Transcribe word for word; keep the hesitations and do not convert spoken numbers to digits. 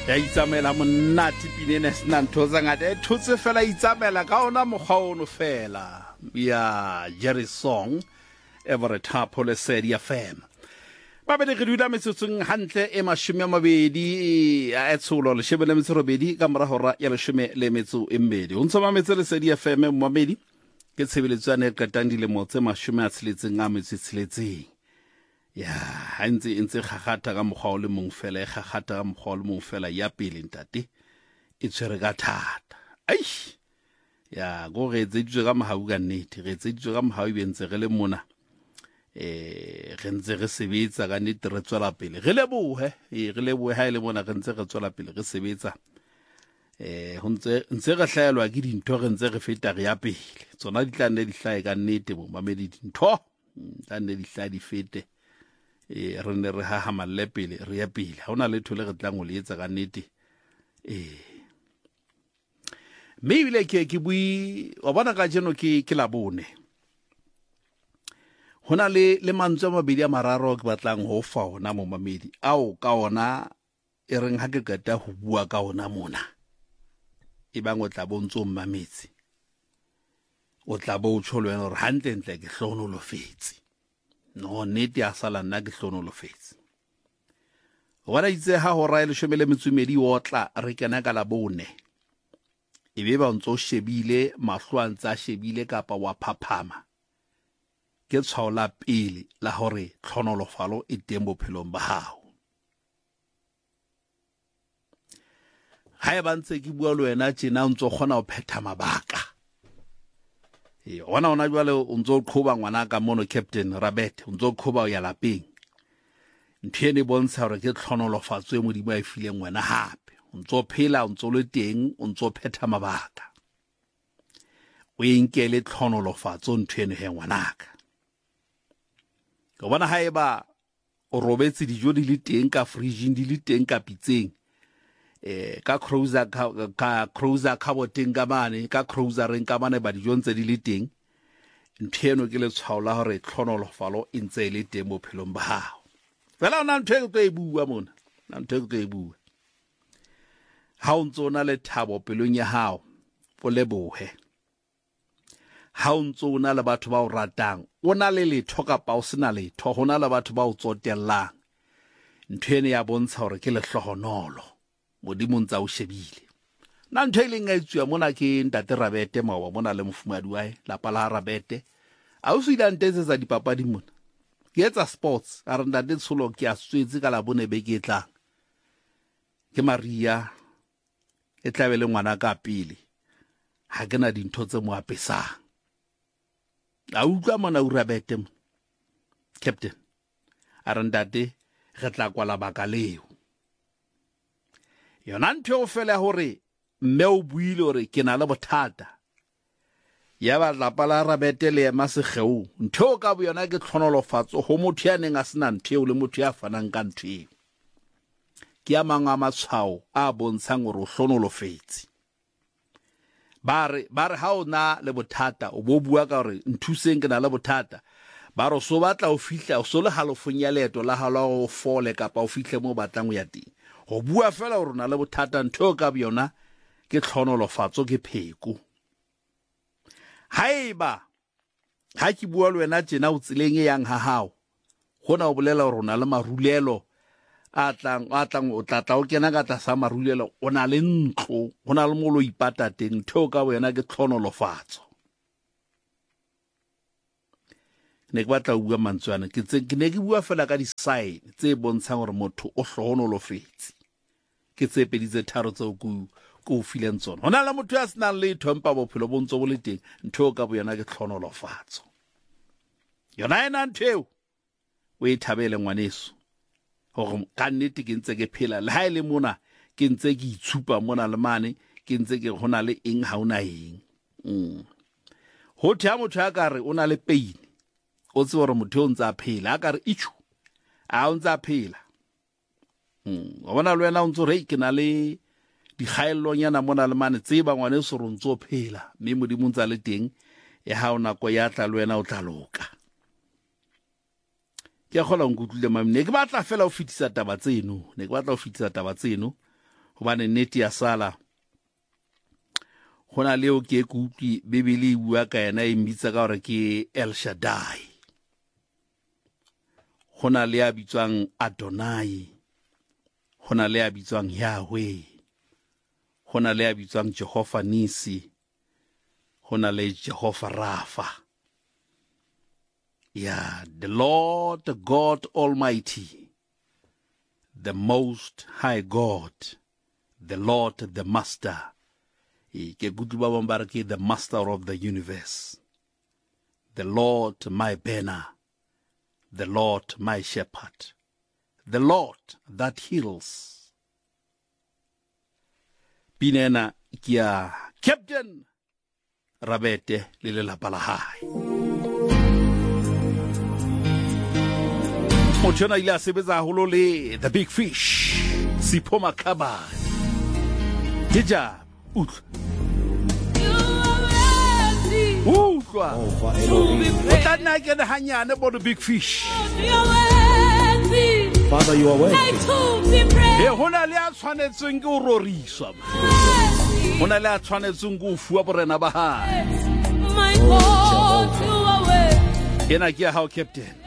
ya itsamela monate pinene sena ntho tsa ngata e thotse fela itsamela ka ona mokgwa ono fela ya Jerry Song Everett Hapole said ya fam ba be re dula metsotsong hantle e mashome a mabedi a etsholo le shebele metso robedi ka mora hora ya leshome le metso e mmedi o ntse mametse le sedi ya fam mo mabedi ke tshebeletswana e qetang dilemo tse mashome a tsheletseng a metso tsheletseng ya ha ntse ntse gagata ka mokgwa o le mong fela e gagata ka mokgwa o le mong fela ya pele ntate e tsere ka thata ai ya go re tseditswe ka mahau ka nnete re tseditswe ka mahau e bentse re le mona eh re ntse re sebetsa ka nnete re tswela pele re lebohe e re lebohe ha ile mona re ntse re tswela pele re sebetsa eh ho ntse ntse re hlaelwa ke dintho re ntse re feta re ya pele tsona di tla nne di hlae ka nnete bo mamedi dintho tla nne di hlae di fete e re ne re ha hamalle pele re ya pele ha ona le thole re tlang o le etsa ka nnete eh maybe ke ke bui wa bona ka jeno ke ke la bone hona le le mantswe mabedi a mararo ke batlang ho fa ona mo mamedi ao ka ona e reng ha ke qeta ho bua ka ona mona e bang o tla bontso mmametsi o tla bo tsholo ena re hantle ntle ke hlono lo fetse no nete a sala nna ke hlono lo fetse wala itse ha ho raele shomele metsumedi o tla re kena ka la bone e be ba ntso shebile mahlwantsa shebile kapa wa phaphama ke tshwaola pele la hore tlhonolofalo e teng bophelong ba hao ha e ba ntse ke bua le wena tjena ntso khona o phetha mabaka e ona ona jwale o ntso qhoba ngwana ka mono Captain Rabet o ntso qhoba o ya lapeng nthiene bontsha hore ke tlhonolofatswe modimo a ifileng wena hape o ntso phela o ntso le teng o ntso phetha mabaka o inkele tlhonolofatso nthiene he ngwanaka go bona ha eba o robetse dijo di le teng ka fridge di le teng ka pitseng eh ka cruiser ka ka cruiser ka boteng ka mane ka cruiser reng ka mane ba dijo ntse di le teng nthieno ke le tshwaola hore tlhonolofalo e ntse le teng bophelong ba hao fela ona ntho e bua mona na ntho e bua ha o ntsona le thabo pelong ya hao o lebohe ha o ntsona le batho ba o ratang o na le letho ka pa o sena letho hona le batho ba o tsotellang nthiene ya bontsha hore ke le hlohonolo modimo ntsa o shebile na ntho ile nga itswa mona ke ntate Rabete mawa mona le mofumadi wae la pala Rabete a o se ilantetse tsa dipapadi mona ke etsa sports a re ntate tsholo ke a swetse ka la bone be ke tlang ke Maria e tlabele ngwana ka pele ha ke na dintho tse mo apesang a utlwa mona o Rabete Captain a re ntate re tla kwala baka leo yona ntho o fela hore mme o buile hore ke na le bothata ya ba lapa la Rabete le ema segeu ntho ka bo yona ke tlhonolofatso ho motho ya neng a sena ntho le motho ya fanang ka ntho ke a manga matshwao a bontshang hore o hlonolofetse bare bare ha o na le bothata o bo bua ka hore nthuseng ke na le bothata bare so batla o fihla o so le halofong ya leeto la halo o fole kapa o fihle mo batlang o ya teng go bua fela o rona le bothata ntho ka bjona ke tlhonolofatso ke pheko haiba ha ke bua le wena tjena o tseleng e yang ha hao gona o bolela rona le marulelo a tlang a tlang o tlatla o kena ka tlasa marulelo o na le ntlo gona le molo ipata teng ntho ka wena ke tlhonolofatso ne ke batla o bua mantswana ke tse ke ne ke bua fela ka di sign tse bontshang hore motho o hlohonolofetse ke tse pedi tse tharo tse o go fileng tsona hona le motho ya sena le thompa bophelo bo ntse bo le teng ntho ka bo yona ke tlhonolofatso yona ena ntho o e thabele ngwaneso hore ka nnete ke ntse ke phela le ha ile mona ke ntse ke itshupa mona le mane ke ntse ke hona le eng ha ona eng mm ho thya motho ya ka re o na le pain o tse hore motho o ntse a phela a ka re ichu a o ntse a phela mm wa bona le wena o ntse re ke na le di khaello nyana mona le mane tseba ngwane se re ntse o phela mme modimo ntse le teng e ha ona ko ya tla le wena o tla loka ke a gola nkutlile mamne ke batla fela o fitisa taba tseno ne ke batla o fitisa taba tseno hobane nnete ya sala hona leo ke kutlwi Bibele e bua ka yena e mbitsa ka gore ke El Shaddai, hona le a bitswang Adonai, hona le a bitswang Yahweh, hona le a bitswang Jehovah Nisi, hona le Jehovah Rapha. Yeah, the Lord the God Almighty, the Most High God, the Lord the Master. The Master of the universe, the Lord my banner, the Lord my shepherd, the Lord that heals. Pinena kia Captain Rabete Lilela Balahai. Mochona ila sebeza holole the big fish. Sipoma Kaba. Hija. Ooh. Ooh, what that night get the hanya about the big fish. Father, you are worthy. Hey, hona le a tshwanetseng ke o roriswa. Hona le a tshwanetseng go fuwa borena ba hae. My God, you are worthy. Ena ke how Captain.